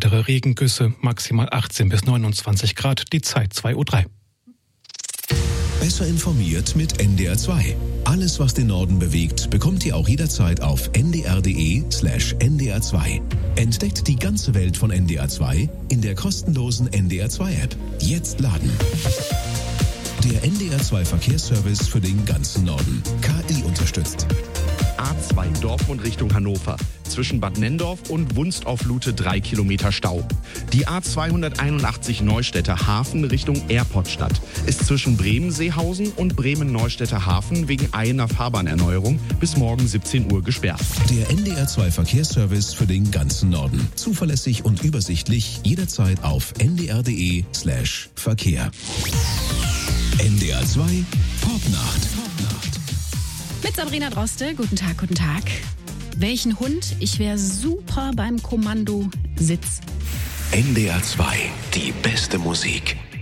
weitere Regengüsse, maximal 18 bis 29 Grad, die Zeit 2:03 Uhr. Besser informiert mit NDR 2. Alles, was den Norden bewegt, bekommt ihr auch jederzeit auf ndr.de/ndr 2. Entdeckt die ganze Welt von NDR 2 in der kostenlosen NDR 2 App. Jetzt laden. Der NDR 2 Verkehrsservice für den ganzen Norden. KI unterstützt. A2 Dortmund Richtung Hannover. Zwischen Bad Nenndorf und Wunstorf-Lute 3 Kilometer Stau. Die A281 Neustädter Hafen Richtung Airportstadt ist zwischen Bremen-Seehausen und Bremen-Neustädter Hafen wegen einer Fahrbahnerneuerung bis morgen 17 Uhr gesperrt. Der NDR 2 Verkehrsservice für den ganzen Norden. Zuverlässig und übersichtlich jederzeit auf ndr.de/Verkehr. NDR 2 Popnacht. Mit Sabrina Droste. Guten Tag, guten Tag. Welchen Hund? Ich wäre super beim Kommandositz. NDR 2, die beste Musik.